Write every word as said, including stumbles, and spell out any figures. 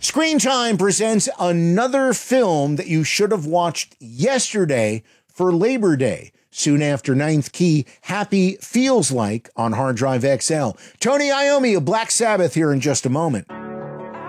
Screen Time presents another film that you should have watched yesterday for Labor Day. Soon after Ninth Key, Happy Feels Like on Hard Drive X L. Tony Iommi of Black Sabbath here in just a moment.